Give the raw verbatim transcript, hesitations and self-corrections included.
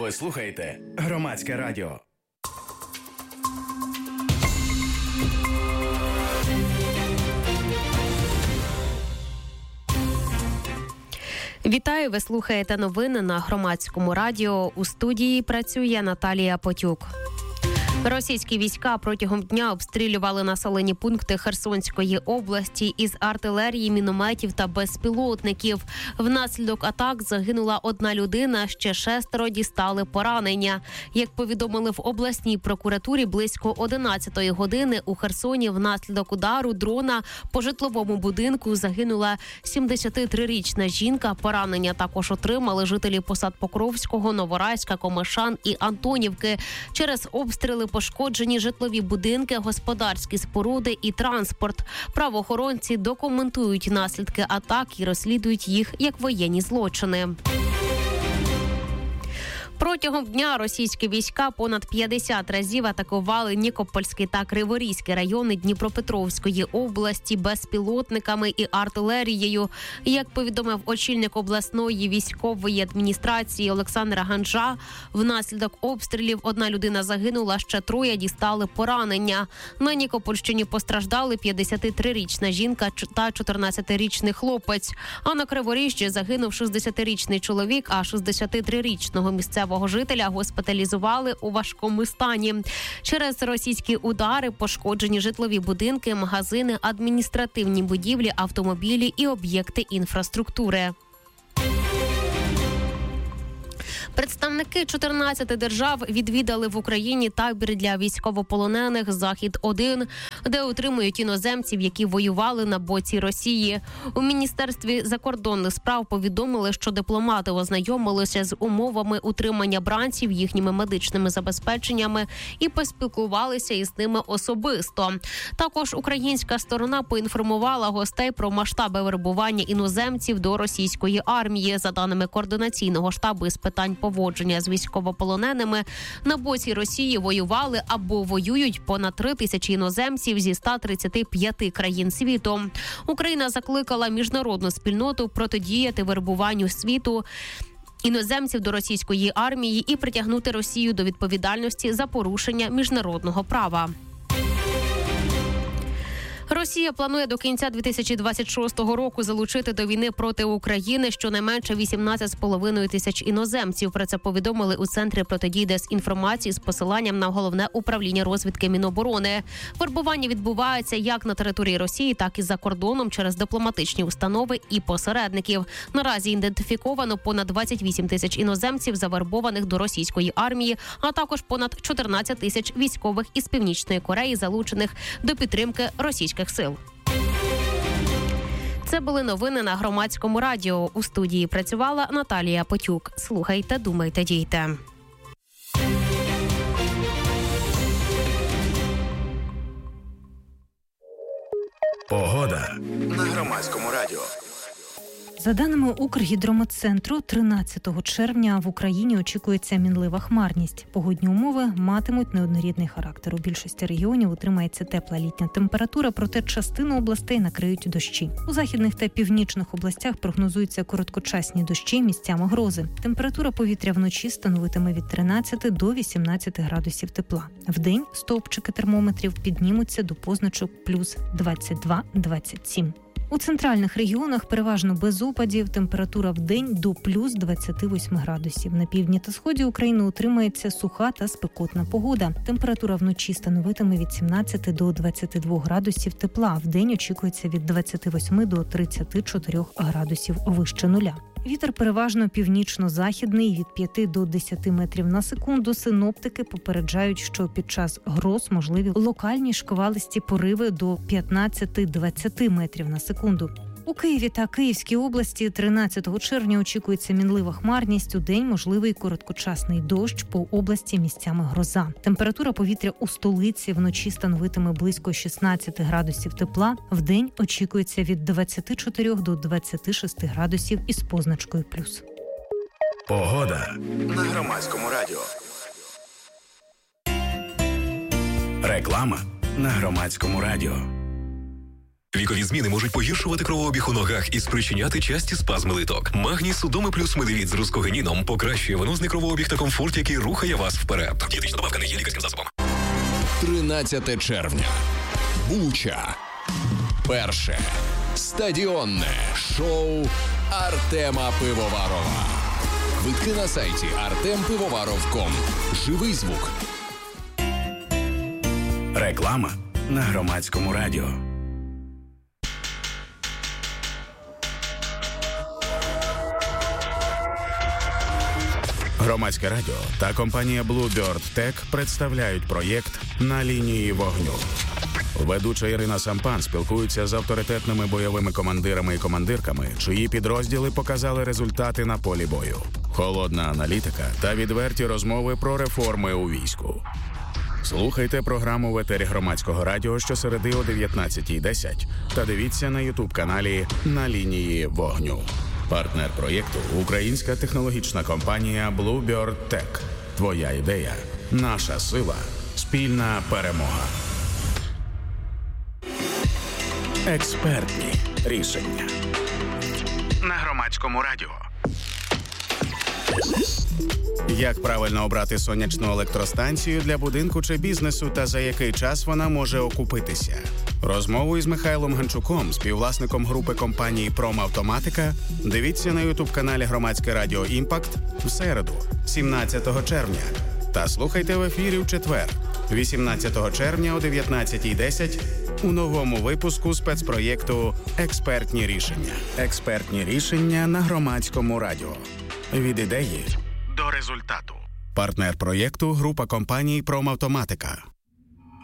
Ви слухаєте Громадське радіо. Вітаю, ви слухаєте новини на Громадському радіо. У студії працює Наталія Потюк. Російські війська протягом дня обстрілювали населені пункти Херсонської області із артилерії, мінометів та безпілотників. Внаслідок атак загинула одна людина, ще шестеро дістали поранення. Як повідомили в обласній прокуратурі, близько одинадцятої години у Херсоні внаслідок удару дрона по житловому будинку загинула сімдесятитрирічна жінка. Поранення також отримали жителі посад Покровського, Новорайська, Комишан і Антонівки. Через обстріли пошкоджені житлові будинки, господарські споруди і транспорт. Правоохоронці документують наслідки атак і розслідують їх як воєнні злочини. Протягом дня російські війська понад п'ятдесят разів атакували Нікопольський та Криворізький райони Дніпропетровської області безпілотниками і артилерією. Як повідомив очільник обласної військової адміністрації Олександр Ганжа, внаслідок обстрілів одна людина загинула, ще троє дістали поранення. На Нікопольщині постраждали п'ятдесятитрирічна жінка та чотирнадцятирічний хлопець. А на Криворіжжі загинув шістдесятирічний чоловік, а шістдесятитрирічного місцевого жителя госпіталізували у важкому стані. Через російські удари пошкоджені житлові будинки, магазини, адміністративні будівлі, автомобілі і об'єкти інфраструктури. Представники чотирнадцяти держав відвідали в Україні табір для військовополонених «Захід-один», де утримують іноземців, які воювали на боці Росії. У Міністерстві закордонних справ повідомили, що дипломати ознайомилися з умовами утримання бранців, їхніми медичними забезпеченнями і поспілкувалися із ними особисто. Також українська сторона поінформувала гостей про масштаби вербування іноземців до російської армії. За даними Координаційного штабу з питань поводження з військовополоненими, на боці Росії воювали або воюють понад три тисячі іноземців зі ста тридцяти п'яти країн світу. Україна закликала міжнародну спільноту протидіяти вербуванню світу іноземців до російської армії і притягнути Росію до відповідальності за порушення міжнародного права. Росія планує до кінця дві тисячі двадцять шостого року залучити до війни проти України щонайменше вісімнадцять з половиною тисяч іноземців. Про це повідомили у Центрі протидії дезінформації з посиланням на Головне управління розвідки Міноборони. Вербування відбувається як на території Росії, так і за кордоном через дипломатичні установи і посередників. Наразі ідентифіковано понад двадцять вісім тисяч іноземців, завербованих до російської армії, а також понад чотирнадцять тисяч військових із Північної Кореї, залучених до підтримки російських сил. Це були новини на Громадському радіо. У студії працювала Наталія Потюк. Слухайте, думайте, дійте. Погода на Громадському радіо. За даними Укргідрометцентру, тринадцятого червня в Україні очікується мінлива хмарність. Погодні умови матимуть неоднорідний характер. У більшості регіонів утримається тепла літня температура, проте частину областей накриють дощі. У західних та північних областях прогнозуються короткочасні дощі, місцями грози. Температура повітря вночі становитиме від тринадцяти до вісімнадцяти градусів тепла. Вдень стовпчики термометрів піднімуться до позначок плюс двадцять два - двадцять сім. У центральних регіонах переважно без опадів, температура в день до плюс двадцяти восьми градусів. На півдні та сході України утримається суха та спекотна погода. Температура вночі становитиме від сімнадцяти до двадцяти двох градусів тепла. В день очікується від двадцяти восьми до тридцяти чотирьох градусів вище нуля. Вітер переважно північно-західний від п'яти до десяти метрів на секунду. Синоптики попереджають, що під час гроз можливі локальні шквалисті пориви до п'ятнадцяти - двадцяти метрів на секунду. У Києві та Київській області тринадцятого червня очікується мінлива хмарність. У день можливий короткочасний дощ, по області місцями гроза. Температура повітря у столиці вночі становитиме близько шістнадцяти градусів тепла. Вдень очікується від двадцяти чотирьох до двадцяти шести градусів із позначкою плюс. Погода на Громадському радіо. Реклама на Громадському радіо. Вікові зміни можуть погіршувати кровообіг у ногах і спричиняти часті спазми литок. Магній Судоми плюс медивіт з рускогеніном покращує венозний кровообіг та комфорт, який рухає вас вперед. Дієтична добавка не є лікарським засобом. тринадцяте червня. Буча. Перше стадіонне шоу Артема Пивоварова. Квитки на сайті артем пивоваров крапка ком. Живий звук. Реклама на Громадському радіо. Громадське радіо та компанія Bluebird Tech представляють проєкт «На лінії вогню». Ведуча Ірина Сампан спілкується з авторитетними бойовими командирами і командирками, чиї підрозділи показали результати на полі бою. Холодна аналітика та відверті розмови про реформи у війську. Слухайте програму в етері Громадського радіо щосереди о дев'ятнадцятій десять та дивіться на ютуб-каналі «На лінії вогню». Партнер проєкту – українська технологічна компанія Bluebird Tech. Твоя ідея – наша сила, спільна перемога. Експертні рішення на Громадському радіо. Як правильно обрати сонячну електростанцію для будинку чи бізнесу та за який час вона може окупитися? Розмову із Михайлом Ганчуком, співвласником групи компанії «Промавтоматика», дивіться на ютуб-каналі Громадське радіо «Імпакт» в середу, сімнадцятого червня. Та слухайте в ефірі в четвер, вісімнадцятого червня о дев'ятнадцятій десять у новому випуску спецпроєкту «Експертні рішення». Експертні рішення на Громадському радіо. Від ідеї до результату. Партнер проєкту – група компаній «Промавтоматика».